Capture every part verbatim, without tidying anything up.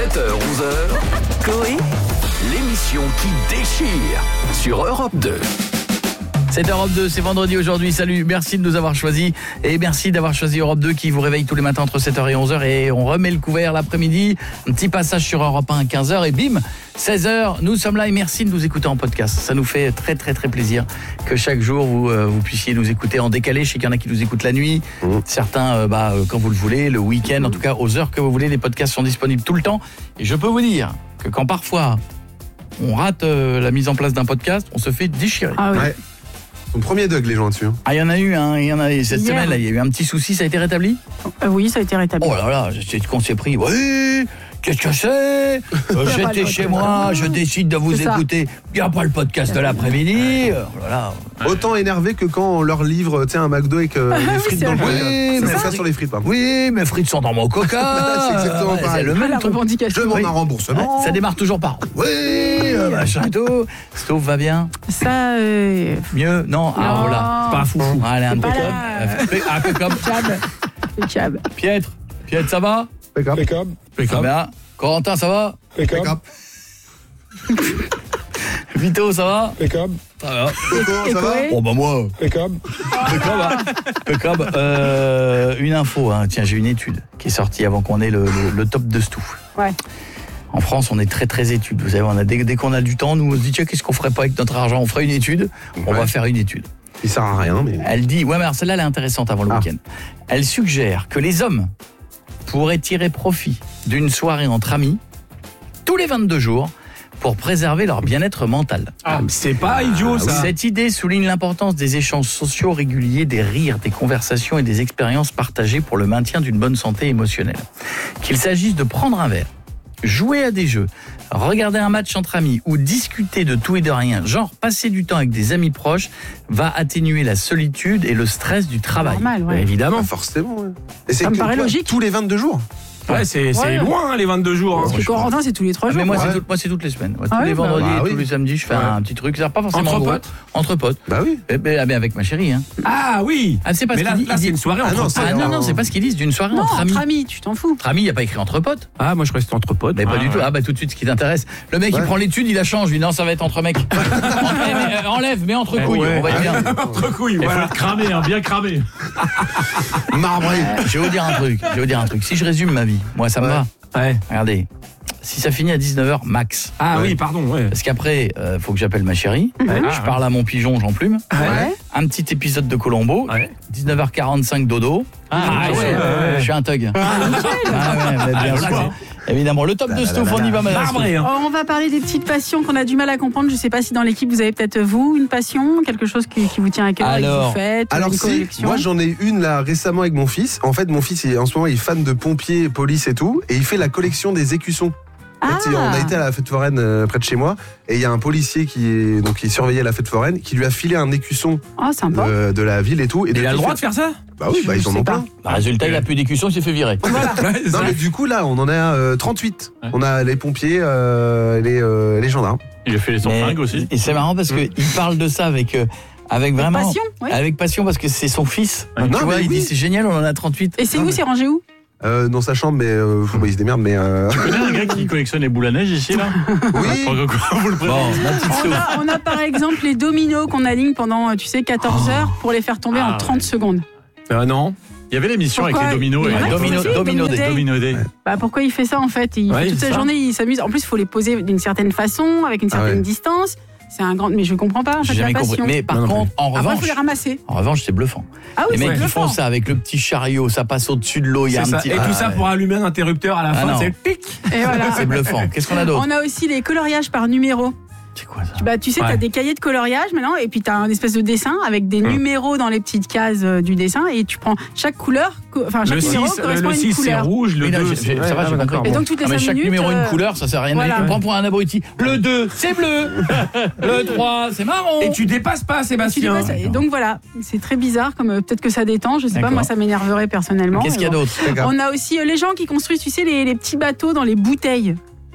sept heures onze heures, Coé, l'émission qui déchire sur Europe deux. C'est Europe deux, c'est vendredi aujourd'hui. Salut, merci de nous avoir choisis et merci d'avoir choisi Europe deux qui vous réveille tous les matins entre sept heures et onze heures et on remet le couvert l'après-midi. Un petit passage sur Europe un à quinze heures et bim, seize heures, nous sommes là et merci de nous écouter en podcast. Ça nous fait très très très plaisir que chaque jour vous euh, vous puissiez nous écouter en décalé. Je sais qu'il y en a qui nous écoutent la nuit, mmh. certains euh, bah euh, quand vous le voulez, le week-end, en tout cas aux heures que vous voulez. Les podcasts sont disponibles tout le temps et je peux vous dire que quand parfois on rate euh, la mise en place d'un podcast, on se fait déchirer. Ah oui. Ouais. Son premier Doug, les gens dessus. Ah, il y en a eu, hein, il y en a eu cette Hier. semaine, là, il y a eu un petit souci, ça a été rétabli ? Euh, oui, ça a été rétabli. Oh là là, c'est qu'on s'est pris. Oui, qu'est-ce que c'est ? euh, J'étais chez moi, je décide de vous C'est ça. écouter. Il n'y a pas le podcast de l'après-midi. Oh là là. Autant énervé que quand on leur livre, tu sais, un McDo avec euh, oui, des frites c'est dans le vrai. coca. Oui, C'est mais ça frites- sur les frites, pardon. Oui, mes frites sont dans mon coca. C'est exactement Ouais, pareil. C'est le Ah, même la ton. Je revendication. demande Oui. un remboursement. Ouais, ça démarre toujours par. Oui, euh, machin et tout. Stove va bien. Ça, euh, Mieux ? Non, ah Non. voilà. Pas fou. Allez, un C'est peu pas comme. là. Un peu comme. cab. Le cab. Piètre. Piètre, ça va ? Impeccable. Ça va. Corentin, ça va ? Impeccable. Vito, ça va ? Impeccable, Ça va. Coco, Et ça va Coé Bon bah moi, impeccable. impeccable. hein. Impeccable. Euh, une info, hein. Tiens, j'ai une étude qui est sortie avant qu'on ait le, le, le top de Stouff. Ouais. En France, on est très très étude. Vous savez, on a, dès, dès qu'on a du temps, nous on se dit tiens, qu'est-ce qu'on ferait pas avec notre argent ? On ferait une étude. On Ouais. va faire une étude. Il sert à rien, mais. Elle dit, ouais, mais alors celle-là, elle est intéressante avant le Ah. week-end. Elle suggère que les hommes pourraient tirer profit d'une soirée entre amis tous les vingt-deux jours pour préserver leur bien-être mental. Ah, c'est pas idiot ça. Cette idée souligne l'importance des échanges sociaux réguliers, des rires, des conversations et des expériences partagées pour le maintien d'une bonne santé émotionnelle. Qu'il s'agisse de prendre un verre, jouer à des jeux, regarder un match entre amis ou discuter de tout et de rien, genre passer du temps avec des amis proches, va atténuer la solitude et le stress du travail. Normal, ouais. Évidemment. Ah, forcément, ouais. Et c'est Ça me que, paraît quoi, logique. tous les vingt-deux jours. Ouais, c'est c'est Ouais. loin hein, les vingt-deux jours. hein. Parce que Corentin, c'est tous les trois Ah, jours. mais moi, Ouais. c'est tout- moi, c'est toutes les semaines. Ouais, tous Ah les ouais, bah, vendredis, bah tous oui. les samedis, je fais Ouais. un petit truc. Ça va pas forcément Entre gros. potes Entre potes. Bah oui. Eh ben, ah ben, avec ma chérie. Hein. Ah oui. Ah, c'est pas Mais ce là, qu'il dit. là il c'est dit- une soirée Ah entre non, potes. c'est- Ah non, non, en- c'est pas ce qu'ils disent. D'une soirée Non, entre amis. entre amis, tu t'en fous. Entre amis, il n'y a pas écrit entre potes. Ah, moi je reste entre potes. Mais pas Ah, du tout. ouais. Ah bah tout de suite, ce qui t'intéresse. Le mec, il Ouais. prend l'étude, il la change. Il dit non, ça va être entre mecs. enlève, enlève, mais entre Eh couilles. ouais. On va être bien. Entre couilles, Il faut voilà. être cramé, hein, bien cramé. Marbré. Je vais vous dire un truc. Je vais vous dire un truc. Si je résume ma vie, moi, ça me Ouais. va. Ouais. Regardez. Si ça finit à dix-neuf heures max. Ah Ouais. oui, pardon, ouais. Parce qu'après, euh, faut que j'appelle ma chérie. Ouais. Je parle à mon pigeon, j'en plume. Ouais. Un petit épisode de Colombo. Ouais. dix-neuf heures quarante-cinq dodo. Ah, je, ouais, suis- ouais, ouais. je suis un thug. Ah, ouais, mais bien sûr. Évidemment, le top de Stouff, on y va, madame. Marbré, hein. Oh, on va parler des petites passions qu'on a du mal à comprendre. Je sais pas si dans l'équipe vous avez peut-être vous une passion, quelque chose qui, qui vous tient à cœur et que Alors- vous faites, Alors une si, collection. moi j'en ai une là récemment avec mon fils. En fait, mon fils, il, en ce moment, il est fan de pompiers, police et tout, et il fait la collection des écussons. En fait, Ah. on a été à la fête foraine euh, près de chez moi, et il y a un policier qui est donc qui surveillait la fête foraine, qui lui a filé un écusson Oh, sympa. de, de la ville et tout. Et Il a depuis, le droit fait- de faire ça? Bah oui, bah ils en Je ont sais pas. plein. Bah, résultat, il a plus d'écusson, il s'est fait virer. Ouais, c'est Non ça. mais du coup là, on en a euh, trente-huit. Ouais. On a les pompiers, euh, les, euh, les gendarmes. Il a fait les Mais- fringues aussi. Et c'est marrant parce qu'il parle de ça avec, euh, avec vraiment. Passion, ouais. Avec passion parce que c'est son fils. Donc, Non, tu vois, mais il oui. dit c'est génial, on en a trente-huit. Et c'est Non, où, mais- c'est rangé où? Euh, dans sa chambre, mais euh, bah, il se démerde. Mais euh... Tu connais un gars qui collectionne les boules à neige ici, là oui. Pourquoi vous le Bon, présentez ma petite On Stouff. a, on a par exemple les dominos qu'on aligne pendant, tu sais, quatorze heures pour les faire tomber Ah, en trente ouais. secondes. Euh, non. Il y avait l'émission avec Pourquoi les dominos. Il y en a et- qui Domino- font aussi, Domino Domino Day. Day. Domino Day. Bah, pourquoi il fait ça en fait? Il Ouais, fait toute c'est sa ça. journée, il s'amuse. En plus, il faut les poser d'une certaine façon, avec une Ah certaine ouais. distance. C'est un grand. Mais je comprends pas en fait J'ai jamais la compris. passion. Mais par Non, non contre, en Après, il revanche, faut les ramasser. en revanche, c'est bluffant. Ah oui, Les c'est mecs qui bluffant. font ça avec le petit chariot, ça passe au-dessus de l'eau, il y a C'est un ça. petit. Et tout ça Ah, pour allumer un interrupteur à la Ah, fin, non. c'est le pic. Et voilà. C'est bluffant. Qu'est-ce qu'on a d'autre? On a aussi les coloriages par numéro. C'est quoi ça? Bah, tu sais, Ouais. tu as des cahiers de coloriage maintenant, et puis tu as un espèce de dessin avec des numéros dans les petites cases euh, du dessin, et tu prends chaque couleur, co- enfin chaque Le numéro six, correspond le à une six c'est couleur. rouge, le Oui, non, deux j'ai- c'est- j'ai- ça va, ouais, j'ai d'accord. compris. Et donc, toutes les Ah, mais cinq chaque minutes, numéro euh, une couleur, ça sert à rien. voilà. Tu prends pour un abruti. Le deux, c'est bleu. Le trois, c'est marron. Et tu dépasses pas, Tu Sébastien. dépasses- et donc voilà, c'est très bizarre, comme euh, peut-être que ça détend, je sais pas, D'accord. moi ça m'énerverait personnellement. Qu'est-ce qu'il y a mais bon. d'autre? On a aussi euh, les gens qui construisent, tu sais, les, les petits bateaux dans les bouteilles.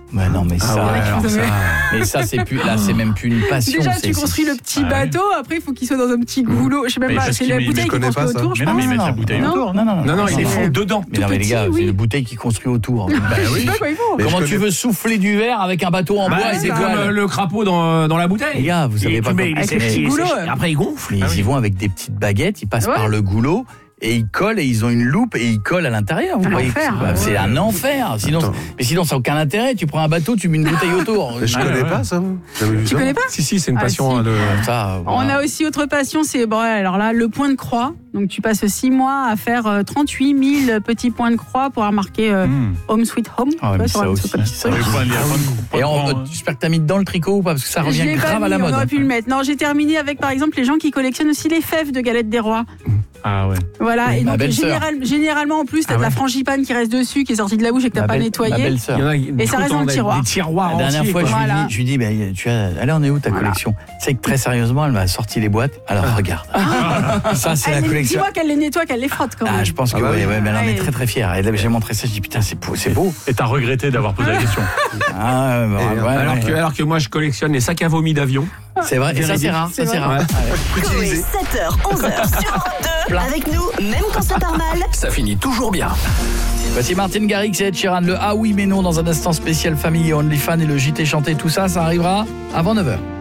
Mais non, mais ça, ouais, alors alors ça, mais ça c'est plus, là c'est même plus une passion. Déjà, c'est- tu construis c'est- le petit Ah ouais. bateau, après, il faut qu'il soit dans un petit goulot. Je sais même Mais pas, parce c'est qu'il la met- il bouteille met- qui connaît construit pas ça. autour, je Mais non, pense. mais ils mettent la non, bouteille non. autour. Non, non, non, Non, non, il c'est- est fond dedans. Mais non, mais les petit, gars, oui. c'est une bouteille qui construit autour. Bah Je oui. sais pas quoi ils font. Mais Comment je tu connais- veux souffler du verre avec un bateau en Bah, bois et c'est des comme euh, voiles? le crapaud dans, dans la bouteille. Les gars, vous savez Et pas tu mets- comment- il Avec le sèche- petit il goulot, sèche, ouais. et après il gonfle. Mais Ah ils y oui. vont avec des petites baguettes, ils passent Ouais. par le goulot et ils collent et ils ont une loupe et ils collent à l'intérieur. Vous Un voyez, enfer. c'est- c'est un enfer. Sinon, Attends. mais sinon, ça n'a aucun intérêt. Tu prends un bateau, tu mets une bouteille autour. Mais je Ah, connais ouais. pas ça. moi. Jamais vu Tu ça. connais pas? Si, si, c'est une Ah, passion si. hein, de. Ça, On voilà. a aussi autre passion, c'est bon, alors là, le point de croix. Donc tu passes six mois à faire euh, trente-huit mille petits points de croix pour marquer euh, Mmh. Home Sweet Home. Ah ouais, Tu vois, mais sur ça un aussi, petit ça truc. Oui, point de lire, point de- point Et de on, prendre. j'espère que t'as mis dedans le tricot ou pas, parce que ça Je revient l'ai pas grave à mis, la on mode. aurait pu le mettre. Non, j'ai terminé avec par exemple les gens qui collectionnent aussi les fèves de galettes des rois. Ah ouais. Voilà, Oui, et ma donc belle-sœur. général- généralement en plus, t'as Ah de la ouais. frangipane qui reste dessus, qui est sortie de la bouche et que t'as Ma pas belle- Ma nettoyé. belle-sœur. Il y en a, Et ça reste dans le des- tiroir. Des tiroirs La dernière entiers, fois, je quoi. lui, Voilà. dis, je lui dis, bah, tu as, elle en est où ta Voilà. collection? C'est que très sérieusement, elle m'a sorti les boîtes. Alors regarde. Ça, c'est la Elle les- collection. Dis-moi qu'elle les nettoie, qu'elle les frotte quand même. Ah, je pense que Ah bah oui, oui. ouais, mais elle en est Ouais. très très fière. Et là, j'ai montré ça, je dis putain, c'est beau, c'est beau. Et t'as regretté d'avoir posé la question. Ah, ouais, Et, ouais, Alors, ouais, que, ouais. alors que moi, je collectionne les sacs à vomi d'avion. C'est vrai, et ça c'est rare, ça C'est c'est vrai. rare. Ouais. Ouais. Coé, sept heures, onze heures sur Europe deux. Avec nous, même quand ça part mal. Ça finit toujours bien. Voici Martine Garrix et Ed Sheeran, le Ah oui mais non dans un instant spécial famille et OnlyFans et le J T chanté, tout ça, ça arrivera avant neuf heures.